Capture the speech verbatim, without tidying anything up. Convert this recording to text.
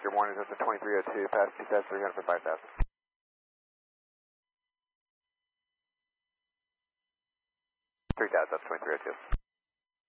Good morning, this is twenty-three oh two, pass two thousand three hundred for five thousand. three thousand, that's twenty-three oh two.